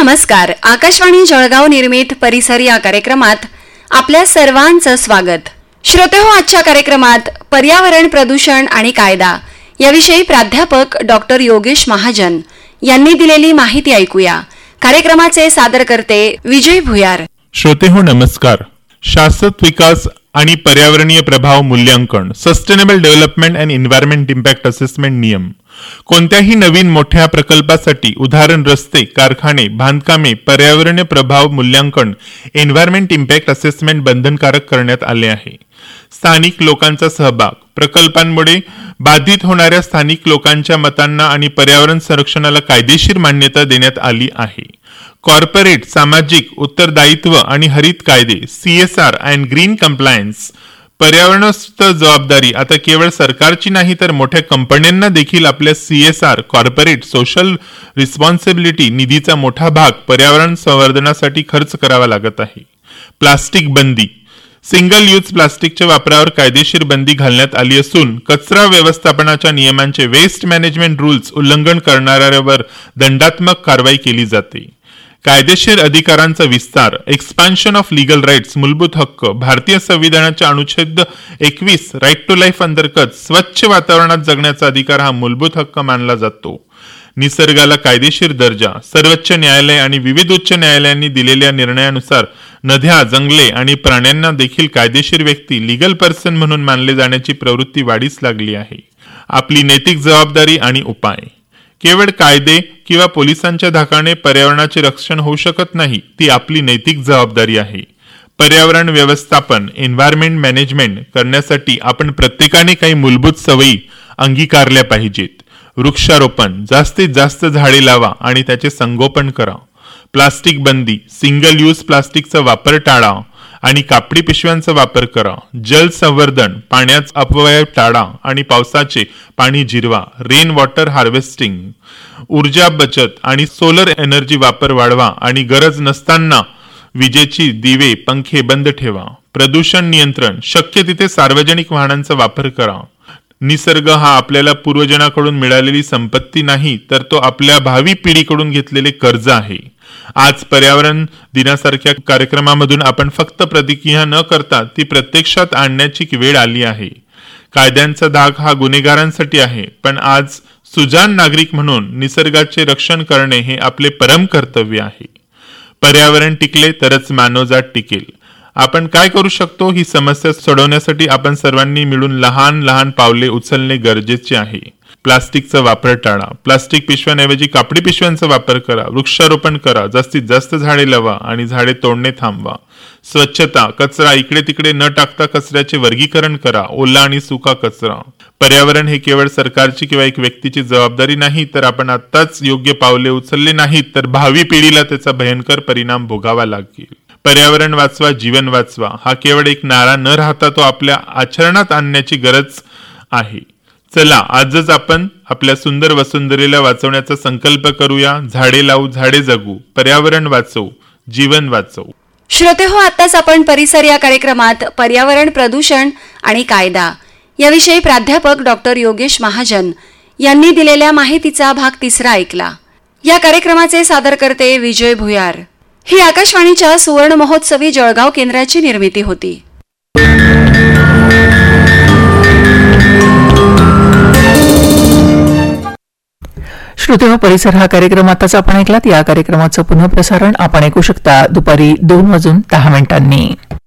नमस्कार. आकाशवाणी जळगाव निर्मित परिसर या कार्यक्रमात आपल्या सर्वांचं स्वागत. श्रोतेहो, आजच्या कार्यक्रमात पर्यावरण प्रदूषण आणि कायदा याविषयी प्राध्यापक डॉक्टर योगेश महाजन यांनी दिलेली माहिती ऐकूया. कार्यक्रमाचे सादरकर्ते विजय भुयार. श्रोतेहो नमस्कार. शाश्वत विकास आणि पर्यावरणीय प्रभाव मूल्यांकन, sustainable development and environment impact assessment नियम. कोणत्याही नवीन मोठ्या प्रकल्पासाठी उदाहरण रस्ते, कारखाने, बांधकामे, पर्यावरणीय प्रभाव मूल्यांकन, एन्व्हायरमेंट इम्पॅक्ट असेसमेंट बंधनकारक करण्यात आले आहे. स्थानिक लोकांचा सहभाग. प्रकल्पांमुळे बाधित होणाऱ्या स्थानिक लोकांच्या मतांना आणि पर्यावरण संरक्षणाला कायदेशीर मान्यता देण्यात आली आहे. कॉर्पोरेट सामाजिक उत्तरदायित्व आणि हरित कायदे, CSR अँड ग्रीन कंप्लायन्स. पर्यावरणस्थ जबाबदारी आता केवळ सरकारची नाही तर मोठ्या कंपन्यांना देखील आपल्या CSR कॉर्पोरेट सोशल रिस्पॉन्सिबिलिटी निधीचा मोठा भाग पर्यावरण संवर्धनासाठी खर्च करावा लागत आहे. प्लास्टिक बंदी. सिंगल यूज प्लास्टिकच्या वापरावर कायदेशीर बंदी घालण्यात आली असून कचरा व्यवस्थापनाच्या नियमांचे वेस्ट मॅनेजमेंट रूल्स उल्लंघन करणाऱ्यांवर दंडात्मक कारवाई केली जाते. कायदेशीर अधिकारांचा विस्तार. Expansion of legal rights. मूलभूत हक्क. भारतीय संविधानाच्या अनुच्छेद 21 राईट टू लाईफ अंतर्गत स्वच्छ वातावरणात जगण्याचा अधिकार हा मूलभूत हक्क मानला जातो. निसर्गाला कायदेशीर दर्जा. सर्वोच्च न्यायालय आणि विविध उच्च न्यायालयांनी दिलेल्या निर्णयानुसार नद्या, जंगले आणि प्राण्यांना देखील कायदेशीर व्यक्ती लीगल पर्सन म्हणून मानले जाण्याची प्रवृत्ती वाढीस लागली आहे. आपली नैतिक जबाबदारी आणि उपाय. केवळ कायदे किंवा पोलिसांच्या धाकाने पर्यावरणाचे रक्षण होऊ शकत नाही, ती आपली नैतिक जबाबदारी आहे. पर्यावरण व्यवस्थापन एन्व्हायरमेंट मॅनेजमेंट करण्यासाठी आपण प्रत्येकाने काही मूलभूत सवयी अंगीकारल्या पाहिजेत. वृक्षारोपण. जास्तीत जास्त झाडे लावा आणि त्याचे संगोपन करा. प्लास्टिक बंदी. सिंगल यूज प्लास्टिकचा वापर टाळा आणि कापडी पिशव्यांचा वापर करा. जल संवर्धन. पाण्याचा अपव्यय टाळा आणि पावसाचे पाणी जिरवा. Rain water harvesting. ऊर्जा बचत आणि सोलर एनर्जी वापर वाढवा आणि गरज नसताना विजेची दिवे, पंखे बंद ठेवा. प्रदूषण नियंत्रण. शक्य तिथे सार्वजनिक वाहनांचा वापर करा. निसर्ग हा आपल्याला पूर्वजनाकडून मिळालेली संपत्ती नाही, तर तो आपल्या भावी पिढीकडून घेतलेले कर्ज आहे. आज पर्यावरण दिनासारख्या कार्यक्रमामधून आपण फक्त प्रतिक्रिया न करता ती प्रत्यक्षात आणण्याची वेळ आली आहे. कायद्यांचा धाक हा गुन्हेगारांसाठी आहे, पण आज सुजाण नागरिक म्हणून निसर्गाचे रक्षण करणे हे आपले परम कर्तव्य आहे. पर्यावरण टिकले तरच मानवजात टिकेल. आपण काय करू शकतो ही समस्या सोडवण्यासाठी आपण सर्वांनी मिळून लहान लहान पावले उचलणे गरजेचे आहे. प्लास्टिकचा वापर टाळा. प्लास्टिक पिशव्यांऐवजी कापडी पिशव्यांचा वापर करा. वृक्षारोपण करा. जास्तीत जास्त झाडे लावा आणि झाडे तोडणे थांबवा. स्वच्छता. कचरा इकडे तिकडे न टाकता कचऱ्याचे वर्गीकरण करा. ओला आणि सुका कचरा. पर्यावरण हे केवळ सरकारची किंवा एक व्यक्तीची जबाबदारी नाही, तर आपण आत्ताच योग्य पावले उचलले नाहीत तर भावी पिढीला त्याचा भयंकर परिणाम भोगावा लागेल. पर्यावरण वाचवा, जीवन वाचवा हा केवळ एक नारा न राहता तो आपल्या आचरणात आणण्याची गरज आहे. चला, आजच आपण आपल्या सुंदर वसुंधरेला वाचवण्याचा संकल्प करूया. झाडे लावू, झाडे जगू, पर्यावरण वाचवू, जीवन वाचवू. श्रोतेहो, आताच आपण परिसर या कार्यक्रमात पर्यावरण प्रदूषण आणि कायदा याविषयी प्राध्यापक डॉक्टर योगेश महाजन यांनी दिलेल्या माहितीचा भाग 3 ऐकला. या कार्यक्रमाचे सादरकर्ते विजय भुयार. ही आकाशवाणीच्या सुवर्ण महोत्सवी जळगाव केंद्राची निर्मिती होती. श्रोतेहो, परिसर हा कार्यक्रम आताच आपण ऐकलात. या कार्यक्रमाचं पुनःप्रसारण आपण ऐकू शकता दुपारी 2:10 वाजून